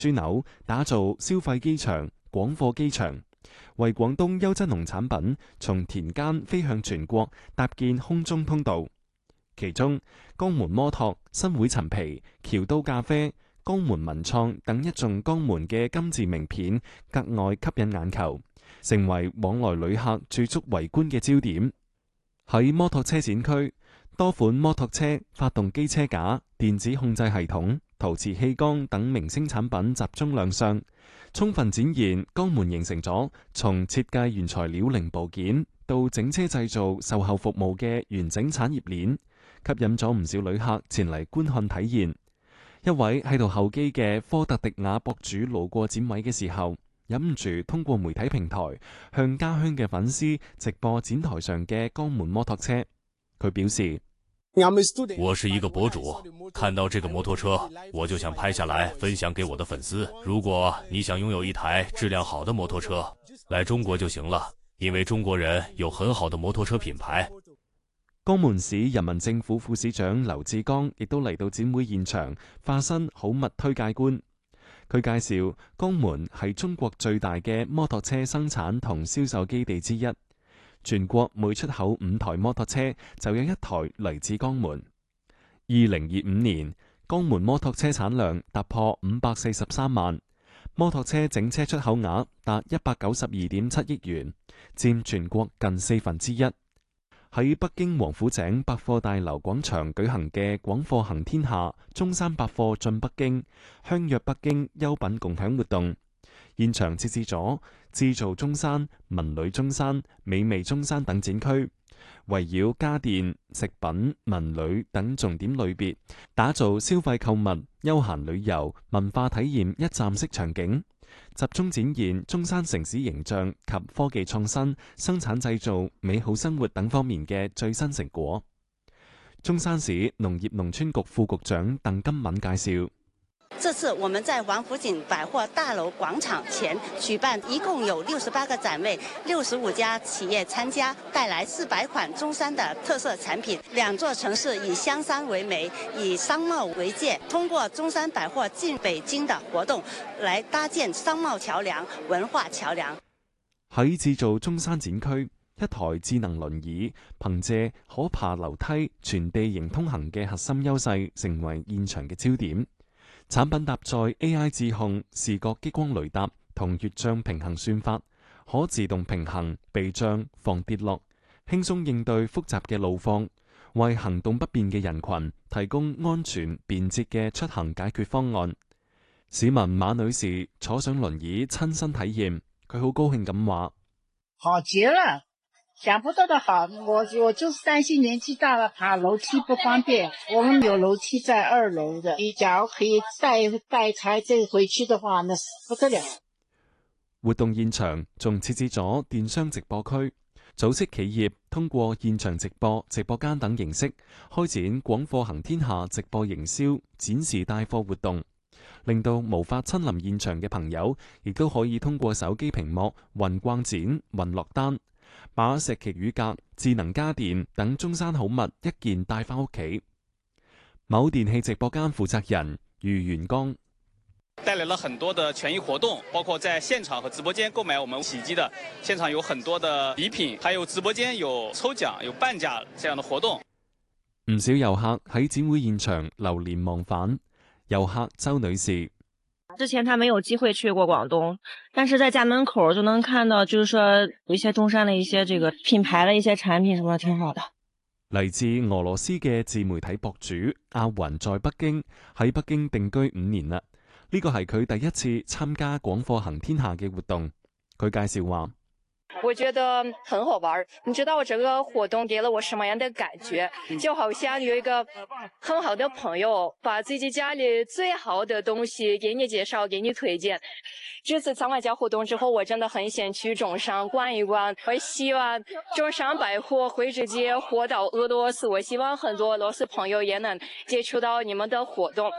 樞紐打造消費機場、廣貨機場，為廣東優質農產品從田間飛向全國搭建空中通道。其中，江門摩托、新會陳皮、僑都咖啡、江門文創等一眾江門嘅金字名片格外吸引眼球，成為往來旅客駐足圍觀嘅焦點。喺摩托車展區，多款摩托車、發動機車架、電子控制系統、陶瓷氣缸等明星產品集中亮相，充分展現江門形成咗從設計原材料零部件到整車製造售後服務嘅完整產業鏈，吸引咗唔少旅客前嚟觀看體驗。一位喺度候機嘅科特迪瓦博主路過展位嘅時候，忍唔住通過媒體平台向家鄉嘅粉絲直播展台上嘅江門摩托車。佢表示： 我是一個博主，看到這個摩托車，我就想拍下來分享給我的粉絲。如果你想擁有一台質量好的摩托車，來中國就行了，因為中國人有很好的摩托車品牌。 江門市人民政府副市長劉志剛亦都嚟到展會現場，化身好物推介官。佢介紹江門係中國最大嘅摩托車生產同銷售基地之一，全國每出口5台摩托車就有1台嚟自江門。2025年，江門摩托車產量突破543萬，摩托車整車出口額達192.7億元，佔全國近1/4。喺北京王府井百貨大樓廣場舉行嘅廣貨行天下中山百貨進北京、相約北京優品共享活動，現場設置咗製造中山、文旅中山、美味中山等展區，圍繞家電、食品、文旅等重點類別，打造消費購物、休閒旅遊、文化體驗一站式場景，集中展現中山城市形象及科技創新、生產製造、美好生活等方面嘅最新成果。中山市農業農村局副局長鄧金敏介紹： 這次我們在王府井百貨大樓廣場前舉辦，一共有68個展位，65家企業參加，帶來400款中山的特色產品。2座城市以香山為媒，以商貿為界，通過中山百貨進北京的活動，來搭建商貿橋樑、文化橋樑。 喺製造中山展區，一台智能輪椅憑借可爬樓梯、全地形通行嘅核心優勢，成為現場嘅焦點。產品搭載 AI 智控、視覺激光雷達同越障平衡算法，可自動平衡、避障、防跌落，輕鬆應對複雜嘅路況，為行動不便嘅人群提供安全便捷嘅出行解決方案。市民馬女士坐上輪椅親身體驗，佢好高興咁話： 好極了，想不到的好，我就是擔心年紀大了爬樓梯不方便，我們有樓梯在2樓的，你假如可以帶台這回去的話，那不得了。 活動現場仲設置咗電商直播區，組織企業通過現場直播、直播間等形式開展廣貨行天下直播營銷、展示帶貨活動，令到無法親臨現場嘅朋友，亦都可以通過手機屏幕雲逛展、雲落單，把石岐乳鴿、智能家電等中山好物一件帶翻屋企。某電器直播間負責人余元剛帶來了很多的權益活動，包括在現場和直播間購買我們洗衣機的，現場有很多的禮品，還有直播間有抽獎、有半價這樣的活動。 唔少遊客喺展會現場流連忘返。遊客周女士： 之前他沒有機會去過廣東，但是在家門口就能看到，就是說有一些中山的一些這個品牌的一些產品，什麼挺好的。 嚟自俄羅斯嘅自媒體博主阿雲在北京，喺北京定居5年啦。呢個係佢第一次參加廣貨行天下嘅活動。佢介紹話： 我覺得很好玩，你知道我這個活動給了我什麼樣的感覺？就好像有一個很好的朋友，把自己家裏最好的東西給你介紹，給你推薦。這次參加活動之後，我真的很想去中山逛一逛。我希望中山百貨會直接火到俄羅斯，我希望很多俄羅斯朋友也能接觸到你們的活動。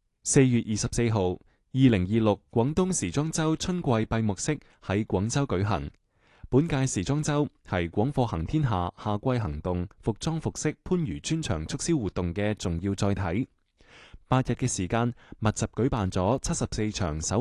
4月24號，2026廣東時裝週春季閉幕式喺廣州舉行。本屆時裝週係廣貨行天下夏季行動服裝服飾番禺專場促銷活動嘅重要載體。 8日嘅時間，密集舉辦咗74場手